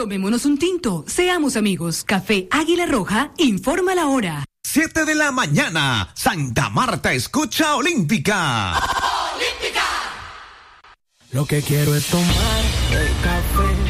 Tomémonos un tinto, seamos amigos. Café Águila Roja, informa la hora. 7 de la mañana, Santa Marta escucha Olímpica. ¡Olímpica! Lo que quiero es tomar el café